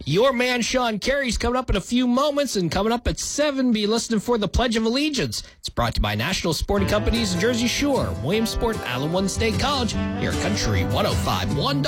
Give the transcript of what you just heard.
Your man Sean Carey's coming up in a few moments, and coming up at 7, be listening for the Pledge of Allegiance. It's brought to you by National Sporting Companies, Jersey Shore, Williamsport, Allen One State College, here at Country 105.1.